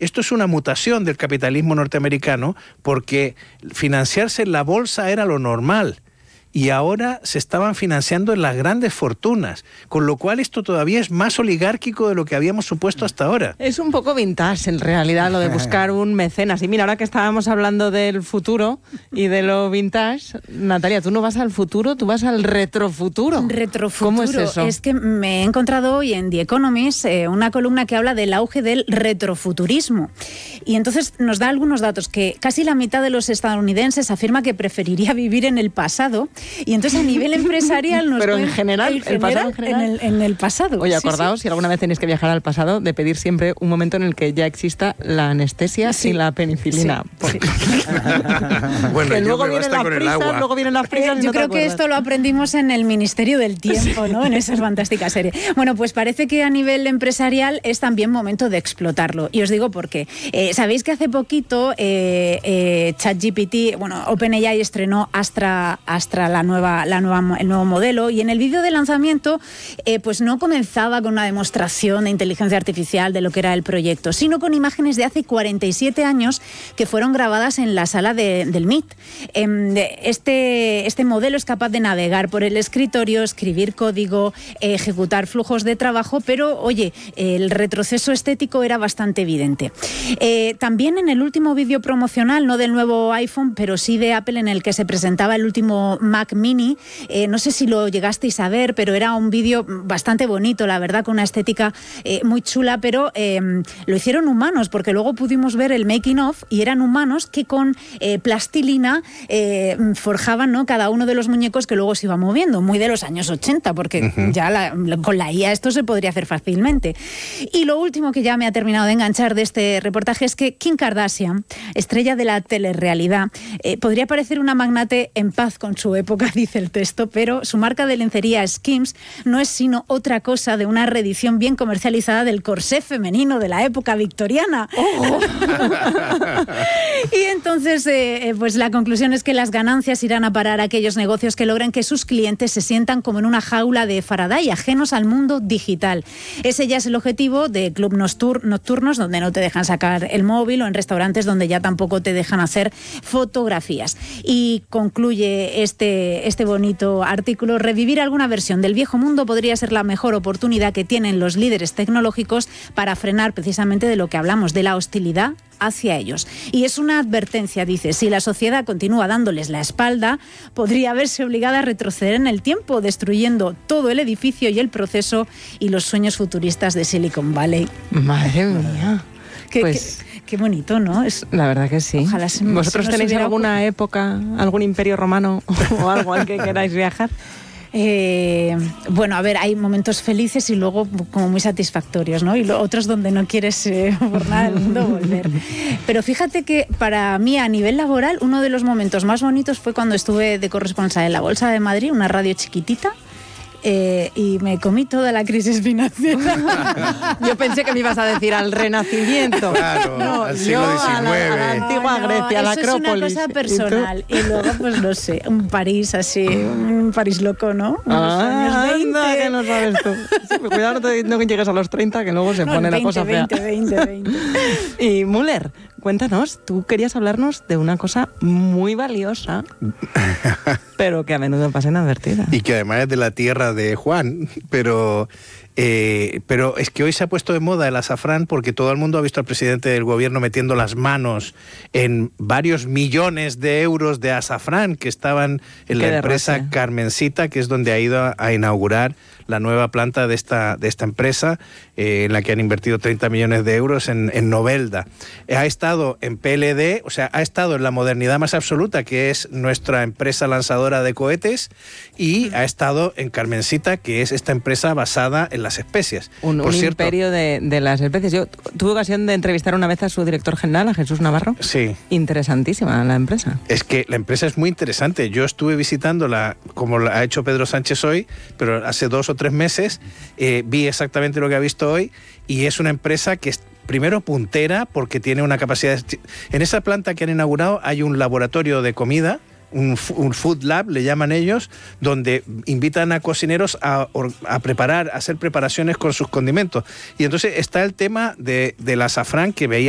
esto es una mutación del capitalismo norteamericano, porque financiarse en la bolsa era lo normal. Y ahora se estaban financiando en las grandes fortunas, con lo cual esto todavía es más oligárquico de lo que habíamos supuesto hasta ahora. Es un poco vintage en realidad lo de buscar un mecenas. Y mira, ahora que estábamos hablando del futuro y de lo vintage, Natalia, tú no vas al futuro, tú vas al retrofuturo. Retrofuturo. ¿Cómo es eso? Es que me he encontrado hoy en The Economist una columna que habla del auge del retrofuturismo. Y entonces nos da algunos datos, que casi la mitad de los estadounidenses afirma que preferiría vivir en el pasado. Y entonces a nivel empresarial nos pero en general, el pasado en general. En el pasado. Oye, acordaos, si alguna vez tenéis que viajar al pasado, de pedir siempre un momento en el que ya exista la anestesia y la penicilina. Sí. Bueno, que luego vienen las prisas. Yo creo que esto lo aprendimos en el Ministerio del Tiempo, ¿no? En esa fantástica serie. Bueno, pues parece que a nivel empresarial es también momento de explotarlo. Y os digo por qué. Sabéis que hace poquito ChatGPT, OpenAI estrenó Astra el nuevo modelo, y en el vídeo de lanzamiento pues no comenzaba con una demostración de inteligencia artificial de lo que era el proyecto, sino con imágenes de hace 47 años que fueron grabadas en la sala del MIT. Este modelo es capaz de navegar por el escritorio, escribir código, ejecutar flujos de trabajo, pero oye, el retroceso estético era bastante evidente. También en el último vídeo promocional, no del nuevo iPhone, pero sí de Apple, en el que se presentaba el último Mac Mini, no sé si lo llegasteis a ver, pero era un vídeo bastante bonito, la verdad, con una estética muy chula, pero lo hicieron humanos, porque luego pudimos ver el making of y eran humanos que con plastilina forjaban, ¿no?, cada uno de los muñecos, que luego se iba moviendo, muy de los años 80, porque ya con la IA esto se podría hacer fácilmente. Y lo último que ya me ha terminado de enganchar de este reportaje es que Kim Kardashian, estrella de la telerrealidad, podría parecer una magnate en paz con su época, dice el texto, pero su marca de lencería Skims no es sino otra cosa de una reedición bien comercializada del corsé femenino de la época victoriana. ¡Oh! Y entonces, pues la conclusión es que las ganancias irán a parar a aquellos negocios que logren que sus clientes se sientan como en una jaula de Faraday, ajenos al mundo digital. Ese ya es el objetivo de clubs nocturnos, donde no te dejan sacar el móvil, o en restaurantes donde ya tampoco te dejan hacer fotografías. Y concluye este bonito artículo: revivir alguna versión del viejo mundo podría ser la mejor oportunidad que tienen los líderes tecnológicos para frenar precisamente de lo que hablamos, de la hostilidad hacia ellos. Y es una advertencia, dice: si la sociedad continúa dándoles la espalda, podría verse obligada a retroceder en el tiempo, destruyendo todo el edificio y el proceso y los sueños futuristas de Silicon Valley. Madre mía. Qué bonito, ¿no? La verdad que sí. Ojalá ¿Vosotros tenéis alguna época, algún imperio romano o algo al que queráis viajar? Bueno, a ver, hay momentos felices y luego como muy satisfactorios, ¿no? Y otros donde no quieres por nada del mundo volver. Pero fíjate que para mí, a nivel laboral, uno de los momentos más bonitos fue cuando estuve de corresponsal en la Bolsa de Madrid, una radio chiquitita. Y me comí toda la crisis financiera. Yo pensé que me ibas a decir al Renacimiento. Claro, no, al siglo XIX. A la antigua Grecia, a la Acrópolis. Es una cosa personal. ¿Y luego, pues no sé, un París así, un París loco, ¿no? Anda, que no sabes tú. Sí, cuidado, no llegues a los 30, que luego se pone la cosa fea. 20. Y Müller, cuéntanos, tú querías hablarnos de una cosa muy valiosa, pero que a menudo pasa inadvertida. Y que además es de la tierra de Juan, pero es que hoy se ha puesto de moda el azafrán, porque todo el mundo ha visto al presidente del gobierno metiendo las manos en varios millones de euros de azafrán que estaban en la empresa Carmencita, que es donde ha ido a inaugurar la nueva planta de esta empresa, en la que han invertido 30 millones de euros en Novelda. Ha estado en PLD, o sea, ha estado en la modernidad más absoluta, que es nuestra empresa lanzadora de cohetes, y ha estado en Carmencita, que es esta empresa basada en las especias. Un imperio de las especies. Yo tuve ocasión de entrevistar una vez a su director general, a Jesús Navarro. Sí. Interesantísima la empresa. Es que la empresa es muy interesante. Yo estuve visitándola, como la ha hecho Pedro Sánchez hoy, pero hace 2 o 3 meses, vi exactamente lo que ha visto hoy, y es una empresa que es primero puntera, porque tiene una capacidad... En esa planta que han inaugurado hay un laboratorio de comida, un food lab, le llaman ellos, donde invitan a cocineros a hacer preparaciones con sus condimentos. Y entonces está el tema del azafrán, que veía